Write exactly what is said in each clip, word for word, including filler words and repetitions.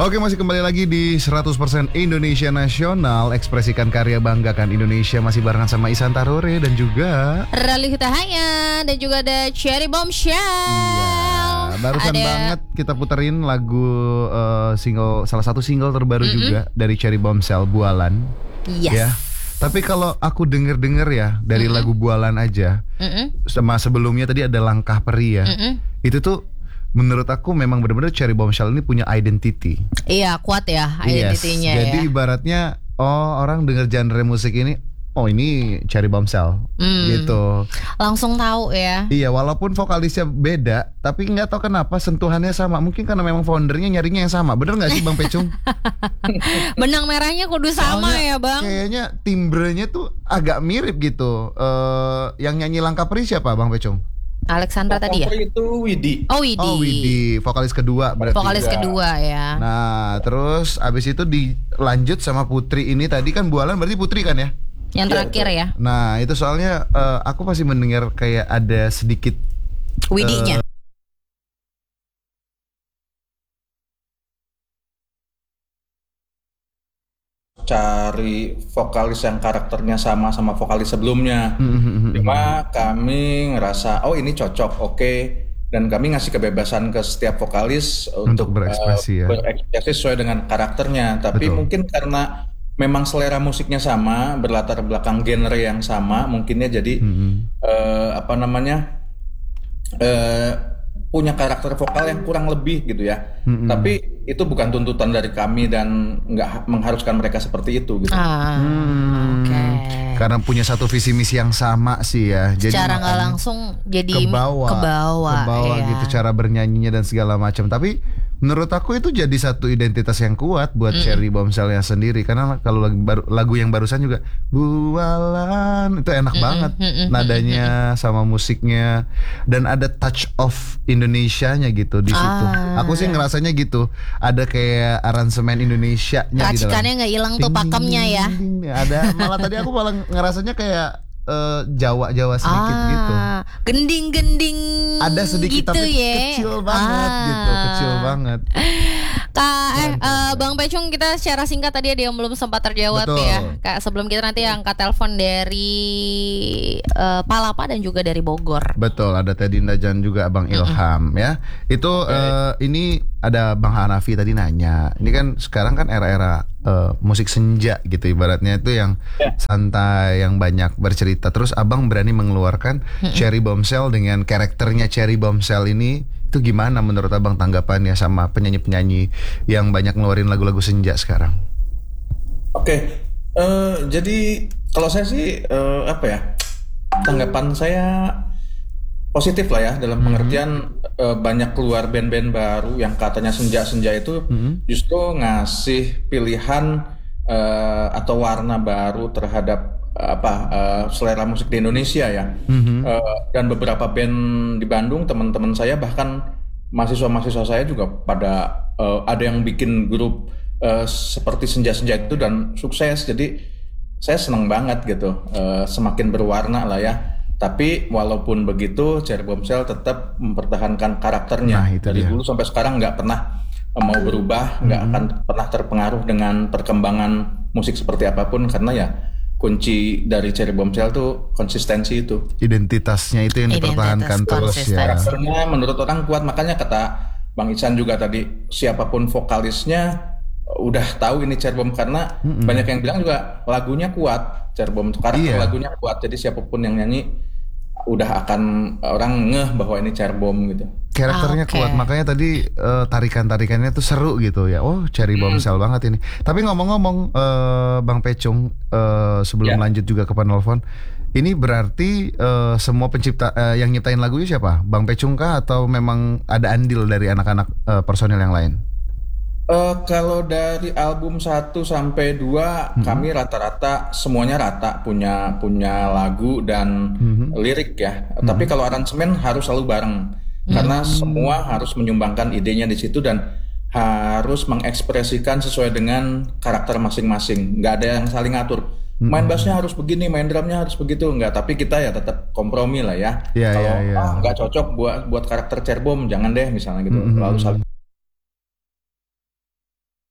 Oke, masih kembali lagi di seratus persen Indonesia Nasional. Ekspresikan karya, banggakan Indonesia. Masih barengan sama Ihsan Tarore dan juga Rally Hutahaya. Dan juga ada Cherry Bombshell. Iya, barusan ada... banget kita puterin lagu uh, single, salah satu single terbaru mm-hmm. juga dari Cherry Bombshell, Bualan. Yes. Ya. Tapi kalau aku denger-denger ya dari mm-hmm. lagu Bualan aja, mm-hmm. sama sebelumnya tadi ada Langkah Peri ya, mm-hmm. itu tuh menurut aku memang benar-benar Cherry Bombshell ini punya identity. Iya, kuat ya identitinya. Yes. Jadi ya. ibaratnya oh orang denger genre musik ini, oh ini Cherry Bombshell hmm. gitu. Langsung tahu ya. Iya, walaupun vokalisnya beda, tapi nggak tahu kenapa sentuhannya sama. Mungkin karena memang foundernya nyarinya yang sama. Bener nggak sih Bang Pecung? Benang merahnya kudu sama. Soalnya, ya Bang. Kayaknya timbrenya tuh agak mirip gitu. uh, Yang nyanyi Langkah Peri siapa Bang Pecung? Alexandra tadi ya? Itu Widi. Oh Widi. Oh Widi, vokalis kedua berarti. Vokalis juga. kedua ya. Nah, terus abis itu dilanjut sama Putri ini tadi kan Bualan berarti Putri kan ya? Yang terakhir ya. Nah, itu soalnya uh, aku pasti mendengar kayak ada sedikit Widinya. Uh, cari vokalis yang karakternya sama sama vokalis sebelumnya. Mm-hmm. Cuma kami ngerasa oh ini cocok, oke, okay. Dan kami ngasih kebebasan ke setiap vokalis untuk, untuk berekspresi uh, ya. Berekspresi sesuai dengan karakternya. Tapi Betul. Mungkin karena memang selera musiknya sama, berlatar belakang genre yang sama, mungkinnya jadi mm-hmm. uh, apa namanya uh, punya karakter vokal yang kurang lebih gitu ya. Mm-hmm. Tapi itu bukan tuntutan dari kami dan nggak mengharuskan mereka seperti itu gitu. Ah, hmm, Oke. Okay. Karena punya satu visi misi yang sama sih ya. Jadi secara nggak langsung jadi ke bawah, ke bawah, ke bawah iya. gitu cara bernyanyinya dan segala macam. Tapi menurut aku itu jadi satu identitas yang kuat buat mm. Cherry Bombshellnya sendiri. Karena kalau lagu, baru, lagu yang barusan juga Bualan itu enak mm-mm, banget mm-mm, nadanya mm-mm. sama musiknya dan ada touch of Indonesianya gitu di situ. Ah, aku sih ngerasanya gitu. Ada kayak aransemen Indonesianya gitu. Racikannya nggak hilang tuh pakemnya ya. Ding, ding, ada malah tadi aku malah ngerasanya kayak Uh, Jawa-Jawa sedikit ah, gitu. Gending-gending ada sedikit gitu tapi ya. Kecil banget ah. gitu, kecil banget. Kak, eh, uh, Bang Pecung, kita secara singkat tadi ada yang belum sempat terjawab. Betul. Ya. Kak, sebelum kita nanti angkat telepon dari uh, Palapa dan juga dari Bogor. Betul, ada Teddy Ndajan juga Bang Ilham mm-hmm. ya. Itu okay. uh, ini ada Bang Hanafi tadi nanya. Ini kan sekarang kan era-era uh, musik senja gitu ibaratnya itu yang yeah. santai, yang banyak bercerita. Terus Abang berani mengeluarkan mm-hmm. Cherry Bombshell dengan karakternya Cherry Bombshell ini. Itu gimana menurut Abang tanggapannya sama penyanyi-penyanyi yang banyak ngeluarin lagu-lagu senja sekarang? Oke, okay. uh, jadi kalau saya sih uh, apa ya, tanggapan saya positif lah ya dalam pengertian mm-hmm. uh, banyak keluar band-band baru yang katanya senja-senja itu mm-hmm. justru ngasih pilihan uh, atau warna baru terhadap apa uh, selera musik di Indonesia ya. Mm-hmm. uh, dan beberapa band di Bandung teman-teman saya bahkan mahasiswa-mahasiswa saya juga pada uh, ada yang bikin grup uh, seperti senja-senja itu dan sukses. Jadi saya senang banget gitu, uh, semakin berwarna lah ya. Tapi walaupun begitu Cherry Bombshell tetap mempertahankan karakternya. Nah, dari dia. Dulu sampai sekarang nggak pernah uh, mau berubah, nggak mm-hmm. akan pernah terpengaruh dengan perkembangan musik seperti apapun karena ya kunci dari Cherry Bombshell tuh konsistensi itu. Identitasnya itu yang dipertahankan terus ya. Karakternya menurut orang kuat, makanya kata Bang Ihsan juga tadi siapapun vokalisnya udah tahu ini Cherry Bomb karena mm-mm. banyak yang bilang juga lagunya kuat, Cherry Bomb karakter iya. lagunya kuat. Jadi siapapun yang nyanyi udah akan orang ngeh bahwa ini Cherry Bomb gitu. Karakternya okay. kuat, makanya tadi uh, tarikan-tarikannya tuh seru gitu ya. Oh, Cherry Bombshell hmm. banget ini. Tapi ngomong-ngomong uh, Bang Pecung, uh, sebelum yeah. lanjut juga ke penelpon, ini berarti uh, semua pencipta uh, yang nyiptain lagunya siapa? Bang Pecung kah atau memang ada andil dari anak-anak uh, personil yang lain? Uh, kalau dari album satu sampai dua hmm. kami rata-rata semuanya rata punya punya lagu dan hmm. lirik ya. Hmm. Tapi kalau aransemen harus selalu bareng. Karena hmm. semua harus menyumbangkan idenya di situ dan harus mengekspresikan sesuai dengan karakter masing-masing. Nggak ada yang saling ngatur. Main bassnya harus begini, main drumnya harus begitu, nggak. Tapi kita ya tetap kompromi lah ya. Yeah, Kalau yeah, yeah. ah, nggak cocok buat buat karakter Cherry Bomb, jangan deh misalnya gitu. Mm-hmm. Lalu saling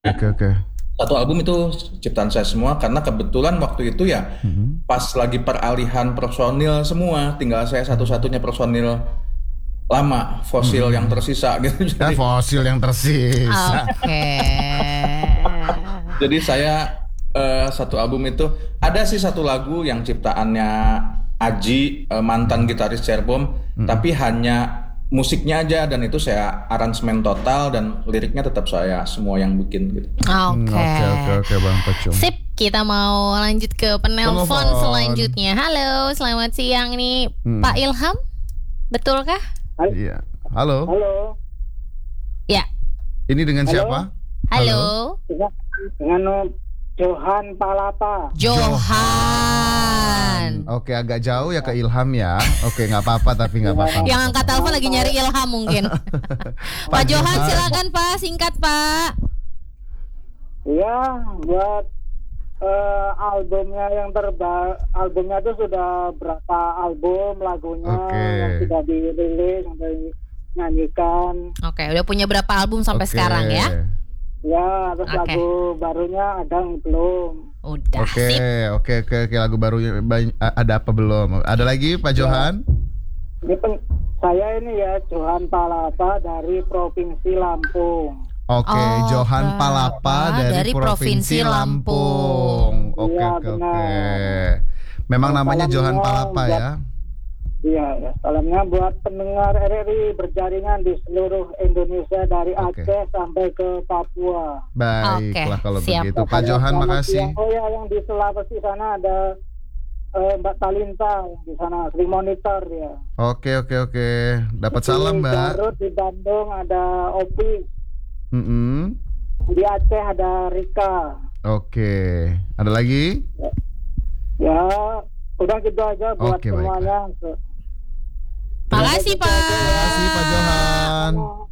Oke oke. Satu album itu ciptaan saya semua karena kebetulan waktu itu ya mm-hmm. pas lagi peralihan personil semua, tinggal saya satu-satunya personil lama, fosil hmm. yang tersisa gitu. Ya, fosil yang tersisa. Oke. Okay. Jadi saya uh, satu album itu ada sih satu lagu yang ciptaannya Aji, uh, mantan gitaris Cerbom, hmm. tapi hanya musiknya aja dan itu saya aransemen total dan liriknya tetap saya semua yang bikin gitu. Oke. Oke oke oke Bang Pecung. Sip, kita mau lanjut ke penelpon selanjutnya. Halo, selamat siang nih hmm. Pak Ilham. Betulkah? Iya. Halo. Halo. Ya. Ini dengan Halo. siapa? Halo. Halo. Dengan Johan Palapa. Johan. Oke, agak jauh ya ke Ilham ya. Oke, nggak apa-apa tapi nggak apa-apa. Yang angkat telepon lagi nyari Ilham mungkin. Pak Johan, silakan Pak, singkat Pak. Iya, buat uh, albumnya yang terbaru, albumnya itu sudah berapa album lagunya okay. yang sudah dirilis, yang dinyanyikan. Oke, udah punya berapa album sampai okay. sekarang ya? Ya, terus okay. lagu barunya ada yang belum. Udah. Oke, oke, oke, oke, lagu barunya ada apa belum? Ada lagi Pak Johan? Ini pen, saya ini ya Johan Palapa dari Provinsi Lampung. Oke, okay, oh, Johan Palapa dari, dari Provinsi, Provinsi Lampung. Oke, ya, oke, oke. Memang nah, namanya Johan Palapa buat, ya? Iya, ya. Salamnya buat pendengar R R I berjaringan di seluruh Indonesia dari okay. Aceh sampai ke Papua. Baiklah okay. kalau Siap. begitu. Pak Johan, makasih. Oh ya, yang di Sulawesi sana ada uh, Mbak Talinta di sana, sering monitor ya. Oke, oke, oke. Dapat salam, Mbak. Di Garut, di Bandung ada Opi. Mm-hmm. Di Aceh ada Rika. Oke. Ada lagi? Ya, ya udah gitu aja buat okay, semuanya. Baik. Makasih Pak. Makasih Pak Johan.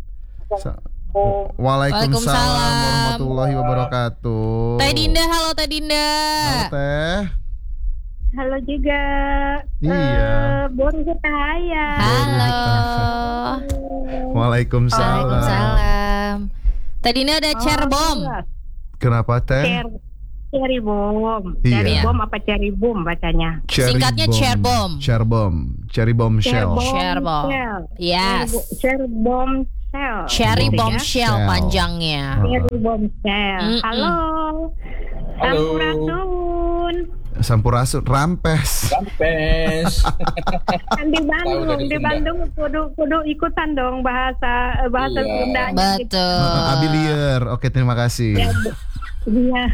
Waalaikumsalam warahmatullahi wabarakatuh. Teh Dinda, halo Teh Dinda. Halo Teh. Halo juga. Iya. Uh, Borgo Cahaya. Halo. Waalaikumsalam. Waalaikumsalam. Teh Dinda ada Cerbom. Kenapa Teh? Cer Cherry Bomb. Iya. Cherry Bomb apa Cherry Boom bacanya? Cherry Singkatnya Cerbom. Cerbom. Cherry Bomb Shell. Cerbom. Yes. Cherry Bomb Shell. Cherry Bomb Shell panjangnya. Cherry Bomb Shell. Halo. Halo. Sampurasun. Sampurasun Rampes. Rampes. Kan di Bandung, di Bandung kudu kudu ikutan dong bahasa bahasa iya. Sunda. Betul. Abilier. Oke, terima kasih. Ya, iya.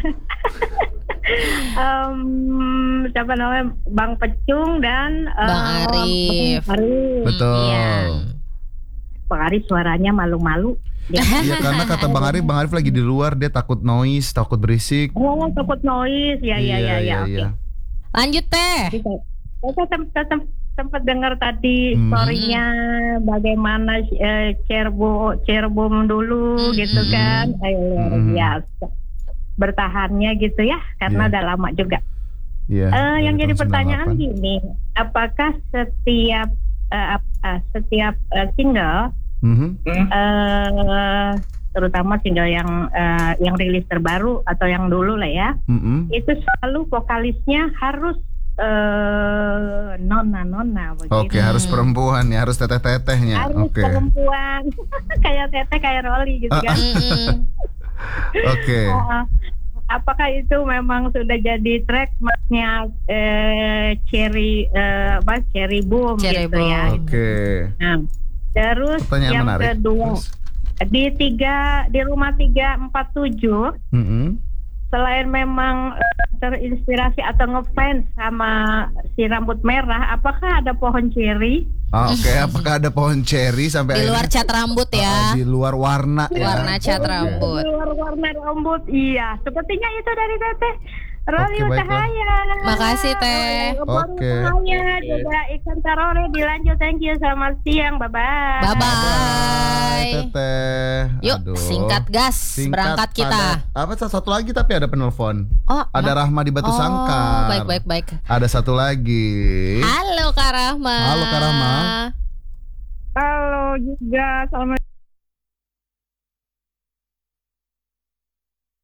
um, siapa namanya Bang Pecung dan um, Bang Arif. Arif. Betul. Iya. Bang Arif suaranya malu-malu. Iya karena kata Bang Arif, Bang Arif lagi di luar, dia takut noise, takut berisik. Oh, takut noise. Ya ya ya ya. Oke. Lanjut Teh. Saya sempat sempat dengar tadi hmm. story-nya bagaimana uh, Cerbo Cerbom dulu hmm. gitu kan. Ayo luar hmm. biasa. Bertahannya gitu ya karena yeah. udah lama juga. Yeah, uh, yang jadi pertanyaan sembilan puluh delapan. Gini, apakah setiap uh, uh, setiap uh, single, mm-hmm. uh, terutama single yang uh, yang rilis terbaru atau yang dulu lah ya, mm-hmm. itu selalu vokalisnya harus uh, nona nona. Oke, okay, harus perempuan ya, harus teteh-tetehnya. Harus okay. perempuan, kayak teteh kayak Rolly gitu kan. Oke. Okay. Uh, apakah itu memang sudah jadi trademarknya eh, Cherry eh, apa Cherry Boom Cherry gitu Boom. ya? Oke. Okay. Nah, terus pertanyaan yang menarik. kedua terus. di tiga di rumah tiga empat tujuh. Mm-hmm. Selain memang uh, terinspirasi atau ngefans sama si rambut merah, apakah ada pohon cherry? Oh, Oke, okay. Apakah ada pohon cherry sampai di luar cat rambut ya? Uh, di luar warna ya. Warna cat rambut. Di luar warna rambut, iya. Sepertinya itu dari Teteh Rolly okay, Cahaya. Makasih Teh. Oke. Cahaya juga Ikan Tarore dilanjut. Thank you. Selamat siang. Bye bye. Bye bye. Teteh. Yuk Aduh. singkat gas singkat berangkat kita. Pada, apa satu lagi tapi ada penelpon. Oh, ada Rahma di Batu oh, Sangkar. Baik baik baik. Ada satu lagi. Halo Kak Rahma. Halo Kak Rahma. Halo juga. Selamat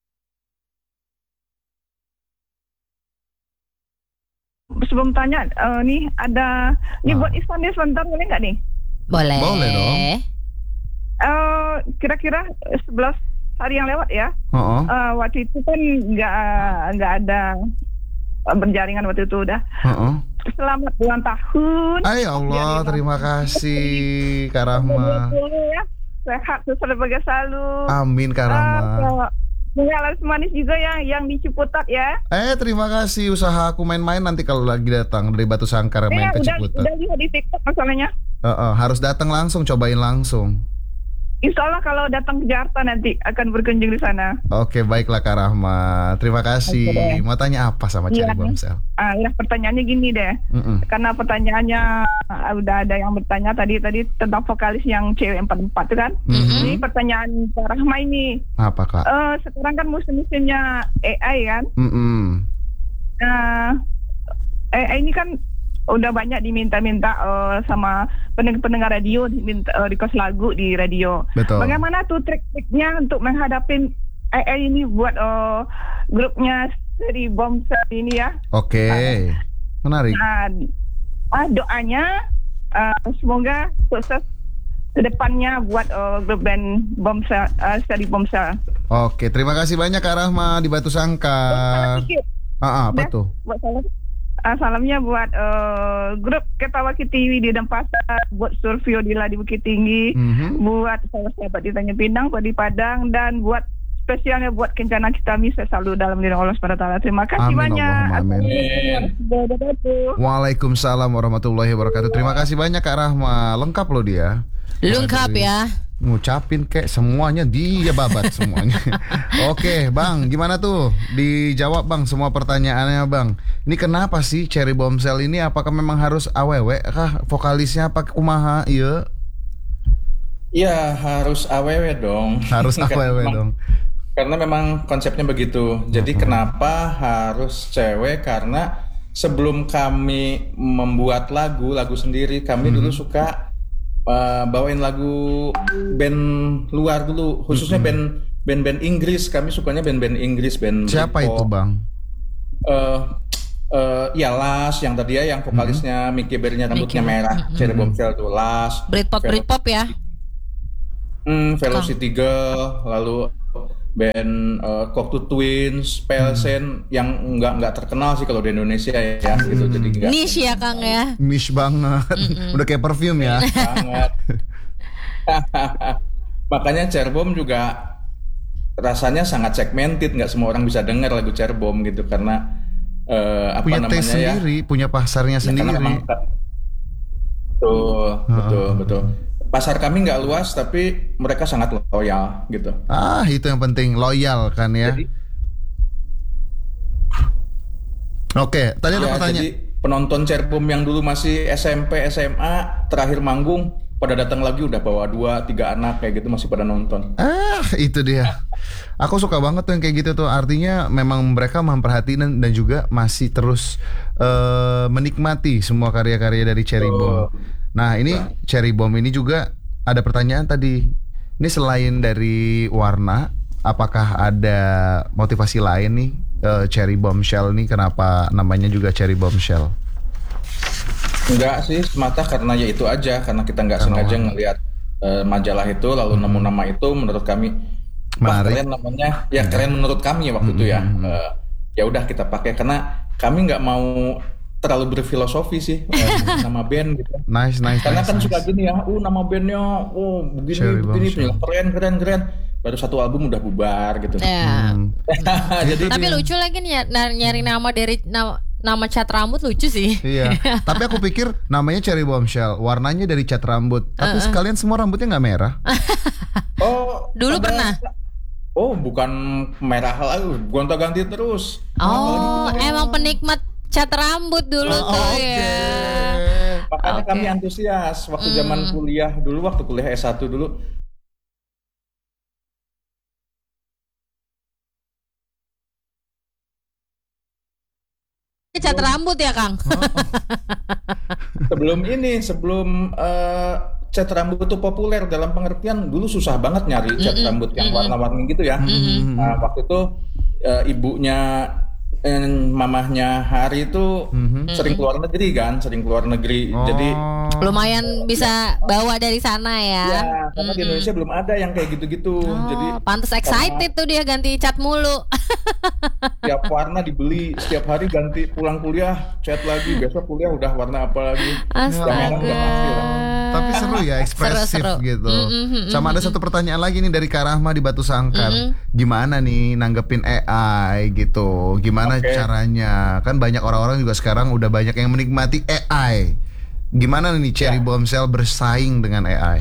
sebelum tanya, uh, nih ada, nih Ah. buat Iswan nih sebentar boleh nggak nih? Boleh. Boleh dong. Uh, kira-kira sebelas hari yang lewat ya. Oh, oh. Uh, waktu itu kan nggak nggak ada uh, berjaringan waktu itu udah. Oh, oh. Selamat ulang tahun. Ay Allah, terima kasih Kak Rahma. Ya. Sehat sukses berbahagia selalu. Amin Kak Rahma. Bunga laras manis juga ya yang di Ciputat ya. Eh terima kasih, usaha aku main-main nanti kalau lagi datang dari Batu Sangkar main Eh, ke udah, Ciputat. udah juga di TikTok masalahnya. Uh, uh, harus datang langsung, cobain langsung. Insya Allah kalau datang ke Jakarta nanti akan berkunjung di sana. Oke, baiklah Kak Rahma. Terima kasih. Oke deh. Mau tanya apa sama Iya. Cherry Bombshell? Ah, ya pertanyaannya gini deh. Mm-mm. Karena pertanyaannya ah, udah ada yang bertanya tadi tadi tentang vokalis yang cewek empat empat itu kan. Mhm. Ini pertanyaan Kak Rahma ini. Apa Kak? Eh, sekarang kan musim-musimnya A I kan. Mm-mm. Nah, A I ini kan udah banyak diminta-minta eh, sama pendengar-pendengar radio diminta eh, request lagu di radio. Betul. Bagaimana tuh trik-triknya untuk menghadapi A I ini buat eh, grupnya Cherry Bombshell ini ya? Oke, menarik. Nah, ah, doanya eh, semoga sukses kedepannya buat eh, grup band Bombshell, eh, Cherry Bombshell. Oke, terima kasih banyak Kak Rahma di Batu Sangkar. Sedikit. Ah, ah, apa Dah, tuh? Buat salam. Uh, salamnya buat uh, grup Ketawa Kitiwi di Denpasar, buat Survio Dila di Bukit Tinggi, Mhm. buat sahabat-sahabat di Tanjung Pinang, buat di Padang, dan buat spesialnya buat Kencana Kitami. Saya selalu dalam diri Allah subhanahu wa taala. Terima kasih Amin, banyak. Allahumma amin. Waalaikumsalam warahmatullahi wabarakatuh. Terima kasih banyak Kak Rahma. Lengkap loh dia. Lengkap ya. Ngucapin kayak semuanya dia babat semuanya. Oke, Bang, gimana tuh? Dijawab Bang semua pertanyaannya Bang. Ini kenapa sih Cherry Bombshell ini? Apakah memang harus awewe kah vokalisnya apa kumaha? Iya. Iya, harus awewe dong. Harus Karena awewe memang- dong. Karena memang konsepnya begitu. Jadi Mhm. kenapa harus cewek? Karena sebelum kami membuat lagu, lagu sendiri, kami dulu Mhm. suka uh, bawain lagu band luar dulu, khususnya Mhm. band band-band Inggris. Kami sukanya band-band Inggris, band Siapa Britpop. itu Bang? Eh eh, ya Las yang tadi ya, yang vokalisnya Mickey Berry-nya rambutnya Mickey. merah, Mhm. Cherry Bombshell tuh Las. Britpop Velo- Britpop ya. Hmm, Velocity Girl, lalu band uh, Cocteau Twins, Pelsen yang nggak nggak terkenal sih kalau di Indonesia ya, gitu. Jadi nggak Niche ya Kang ya. Mish banget. Udah kayak perfume ya. banget. Makanya Cerbom juga rasanya sangat segmented, nggak semua orang bisa dengar lagu Cerbom gitu karena eh, apa Punya namanya taste ya? sendiri, punya pasarnya Ya, karena sendiri. memang- betul, betul, betul. Pasar kami nggak luas tapi mereka sangat loyal gitu. Ah, itu yang penting, loyal kan ya. Jadi, Oke, tadi ada ya, pertanyaan. jadi penonton Cerbom yang dulu masih S M P, S M A, terakhir manggung pada datang lagi udah bawa dua, tiga anak kayak gitu masih pada nonton. Ah, itu dia. Aku suka banget tuh yang kayak gitu tuh. Artinya memang mereka memperhatikan dan, dan juga masih terus eh, menikmati semua karya-karya dari Cherry Bomb. Nah, ini Cherry Bomb ini juga ada pertanyaan tadi. Ini selain dari warna, apakah ada motivasi lain nih eh, Cherry Bombshell nih? Kenapa namanya juga Cherry Bombshell? Enggak sih, semata karena ya itu aja, karena kita nggak Karena sengaja warna. ngelihat eh, majalah itu lalu nemu nama itu, menurut kami wah, Menarik. keren namanya, ya keren menurut kami waktu itu ya. Eh, ya udah kita pakai karena kami nggak mau terlalu berfilosofi sih eh, nama band gitu. Nice, nice. Karena nice, kan nice. suka gini ya, uh nama bandnya, oh begini Cherry begini, Bombshell. keren keren keren. Baru satu album udah bubar gitu. Ya. Hmm. Jadi Tapi lucu lagi nih ya, ny- nyari nama dari nama, nama cat rambut lucu sih. Iya, tapi aku pikir namanya Cherry Bombshell, warnanya dari cat rambut. Tapi sekalian semua rambutnya nggak merah. oh Dulu ada- pernah? Oh bukan merah lagi, gonta-ganti terus. Oh, emang penikmat cat rambut dulu Oh, tuh oke. ya. Makanya Oke. kami antusias waktu Hmm. zaman kuliah dulu, waktu kuliah S satu dulu. Cat rambut ya Kang. Sebelum ini, sebelum eh, cat rambut itu populer dalam pengertian dulu susah banget nyari cat rambut yang warna-warni gitu ya. Nah, waktu itu eh, ibunya mamahnya Hari itu mm-hmm. sering keluar negeri kan, sering keluar negeri. Oh. Jadi lumayan bisa bawa dari sana ya. Ya, karena mm-hmm. di Indonesia belum ada yang kayak gitu-gitu. Oh, jadi pantes excited tuh dia ganti cat mulu. Setiap warna dibeli, setiap hari ganti, pulang kuliah cat lagi, besok kuliah udah warna apa lagi. Astaga. Tapi seru ya, ekspresif seru, seru. gitu. Mm-hmm, Sama mm-hmm. ada satu pertanyaan lagi nih dari Kak Rahma di Batu Sangkar. Mm-hmm. Gimana nih nanggepin A I gitu? Gimana okay. caranya? Kan banyak orang-orang juga sekarang udah banyak yang menikmati A I. Gimana nih Cherry yeah. Bombshell bersaing dengan A I?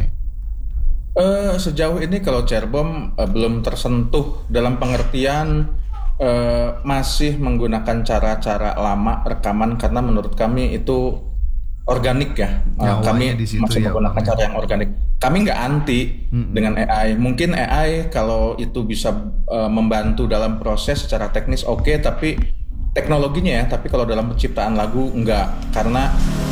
Uh, sejauh ini kalau Cerbom uh, belum tersentuh dalam pengertian uh, masih menggunakan cara-cara lama rekaman karena menurut kami itu organik ya, uh, kami masih ya, menggunakan cara yang organik. Kami nggak anti mm-hmm. dengan A I. Mungkin A I kalau itu bisa uh, membantu dalam proses secara teknis oke, okay, tapi teknologinya ya. Tapi kalau dalam penciptaan lagu nggak, karena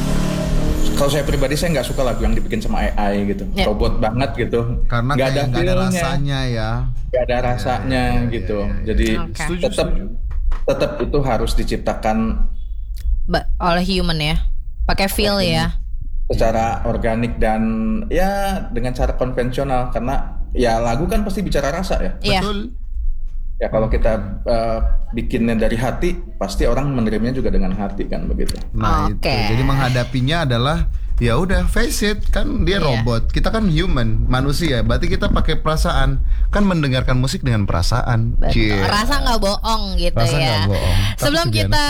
kalau saya pribadi saya nggak suka lagu yang dibikin sama A I gitu, yeah. robot banget gitu. Karena nggak ada, ada rasanya ya. Nggak ada rasanya yeah, yeah, gitu. Yeah, yeah. Jadi okay. tetap tetap itu harus diciptakan ba- oleh human ya. Pakai feel ya. Secara organik dan ya dengan cara konvensional, karena ya lagu kan pasti bicara rasa ya. Yeah. Betul. Ya kalau kita uh, bikinnya dari hati, pasti orang menerimanya juga dengan hati kan begitu. Nah okay. itu. Jadi menghadapinya adalah ya udah face it, kan dia yeah. robot. Kita kan human, manusia. Berarti kita pakai perasaan. Kan mendengarkan musik dengan perasaan. Yeah. Rasa nggak bohong gitu Rasa ya. Gak bohong. Sebelum kita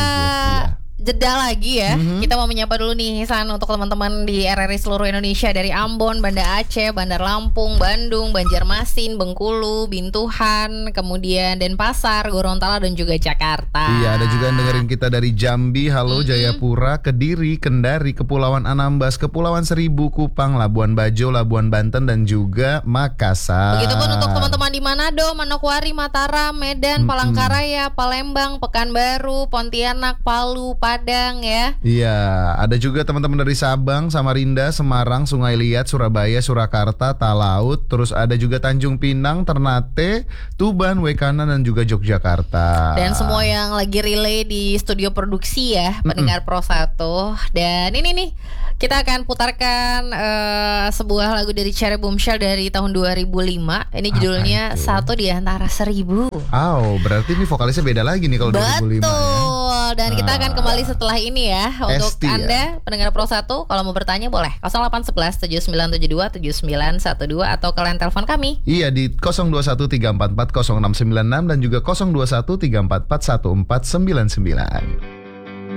jeda lagi ya, mm-hmm. kita mau menyapa dulu nih San untuk teman-teman di R R I seluruh Indonesia, dari Ambon, Banda Aceh, Bandar Lampung, Bandung, Banjarmasin, Bengkulu, Bintuhan, kemudian Denpasar, Gorontalo dan juga Jakarta. Iya, ada juga yang dengerin kita dari Jambi, halo, mm-hmm. Jayapura, Kediri, Kendari, Kepulauan Anambas, Kepulauan Seribu, Kupang, Labuan Bajo, Labuan Banten dan juga Makassar. Begitupun untuk teman-teman di Manado, Manokwari, Mataram, Medan, mm-hmm. Palangkaraya, Palembang, Pekanbaru, Pontianak, Palu, Padang ya. Iya, ada juga teman-teman dari Sabang, Samarinda, Semarang, Sungai Liat, Surabaya, Surakarta, Talaut, terus ada juga Tanjung Pinang, Ternate, Tuban, Wekana dan juga Yogyakarta. Dan semua yang lagi relay di studio produksi ya, mm-mm. pendengar Pro satu. Dan ini nih, kita akan putarkan uh, sebuah lagu dari Cherry Bombshell dari tahun dua ribu lima. Ini judulnya Satu di Antara Seribu. Oh, berarti ini vokalisnya beda lagi nih kalau dua ribu lima. Betul. Ya? Dan kita akan kembali setelah ini ya. Untuk Esti, Anda ya? pendengar Pro satu, kalau mau bertanya boleh nol delapan satu satu tujuh sembilan tujuh dua tujuh sembilan satu dua atau kalian telepon kami. Iya di nol dua satu tiga empat empat nol enam sembilan enam dan juga nol dua satu tiga empat empat satu empat sembilan sembilan.